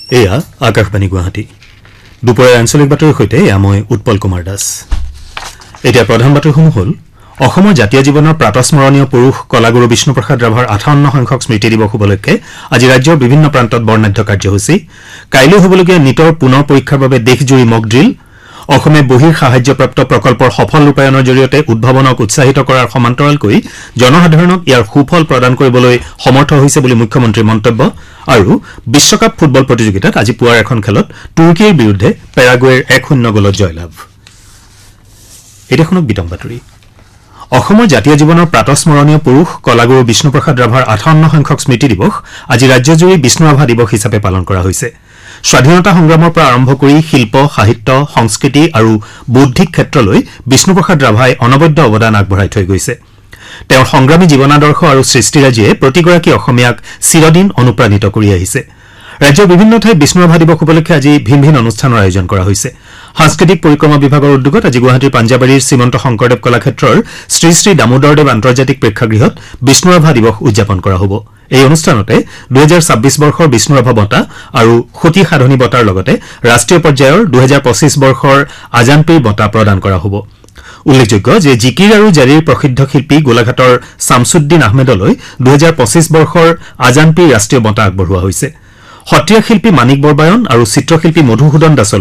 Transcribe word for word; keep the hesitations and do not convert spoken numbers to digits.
এয়া আকাশবাণী গুৱাহাটী দুপৰীয়া আঞ্চলিক বাতৰিৰ সৈতে এয়া মই উৎপল কুমাৰ দাস এতিয়া প্ৰধান বাতৰিসমূহ হ'ল অসমৰ জাতীয় জীৱনৰ প্ৰাতস্মৰণীয় পুৰুষ কলাগুৰু বিষ্ণুপ্ৰসাদ ৰাভাৰ আঠাৱন্ন সংখ্যক স্মৃতি দিৱস উপলক্ষে আজি ৰাজ্যৰ বিভিন্ন প্ৰান্তত বৰ্ণাঢ্য কাৰ্যসূচী কাইলৈ হ'বলগীয়া নিটৰ পুনৰ পৰীক্ষাৰ বাবে দেশজুৰি মক ড্ৰিল অসমে বহিৰ সাহায্যপ্ৰাপ্ত প্ৰকল্পৰ সফল ৰূপায়ণৰ জৰিয়তে উদ্ভাৱনক উৎসাহিত কৰাৰ সমান্তৰালকৈ জনসাধাৰণক ইয়াৰ সুফল প্ৰদান কৰিবলৈ সমৰ্থ হৈছে বুলি মুখ্যমন্ত্ৰীৰ মন্তব্য আৰু বিশ্বকাপ ফুটবল প্ৰতিযোগিতাত আজি পুৱাৰ এখন খেলত তুৰ্কীৰ বিৰুদ্ধে পেৰাগুৱেৰ এক শূন্য গলত জয়লাভ এতিয়াখনক বিতং বাতৰি অসমৰ জাতীয় জীৱনৰ প্ৰাতস্মৰণীয় পুৰুষ কলাগুৰু বিষ্ণুপ্ৰসাদ ৰাভাৰ আঠাৱন্ন সংখ্যক স্মৃতি দিৱস আজি ৰাজ্যজুৰি বিষ্ণু ৰাভা দিৱস হিচাপে পালন কৰা হৈছে স্বাধীনতা সংগ্ৰামৰ পৰা আৰম্ভ কৰি শিল্প সাহিত্য সংস্কৃতি আৰু বৌদ্ধিক ক্ষেত্ৰলৈ বিষ্ণুপ্ৰসাদ ৰাভাই অনবদ্য অৱদান আগবঢ়াই থৈ গৈছে তেওঁৰ সংগ্ৰামী জীৱনাদৰ্শ আৰু সৃষ্টিৰাজিয়ে প্ৰতিগৰাকী অসমীয়াক চিৰদিন অনুপ্ৰাণিত কৰি আহিছে ৰাজ্যৰ বিভিন্ন ঠাইত বিষ্ণু ৰাভা দিৱস উপলক্ষে আজি ভিন ভিন অনুষ্ঠানৰ আয়োজন কৰা হৈছে সাংস্কৃতিক পৰিক্ৰমা বিভাগৰ উদ্যোগত আজি গুৱাহাটীৰ পাঞ্জাবাৰীৰ শ্ৰীমন্ত শংকৰদেৱ কলাক্ষেত্ৰৰ শ্ৰী শ্ৰী দামোদৰদেৱ আন্তৰ্জাতিক প্ৰেক্ষাগৃহত বিষ্ণু ৰাভা দিৱস উদযাপন কৰা হ'ব এই অনুষ্ঠানতে দুহেজাৰ ছাব্বিছ বৰ্ষৰ বিষ্ণু ৰাভা বঁটা আৰু সতী সাধনী বঁটাৰ লগতে ৰাষ্ট্ৰীয় পৰ্যায়ৰ দুহেজাৰ পঁচিছ বৰ্ষৰ আজানপীৰ বঁটা প্ৰদান কৰা হ'ব উল্লেখযোগ্য যে জিকিৰ আৰু জাৰিৰ প্ৰসিদ্ধ শিল্পী গোলাঘাটৰ শামছুদ্দিন আহমেদলৈ দুহেজাৰ পঁচিছ বৰ্ষৰ আজানপীৰ ৰাষ্ট্ৰীয় বঁটা আগবঢ়োৱা হৈছে সত্ৰীয়া শিল্পী মাণিক বৰবায়ন আৰু চিত্ৰশিল্পী মধুসূদন দাসলৈ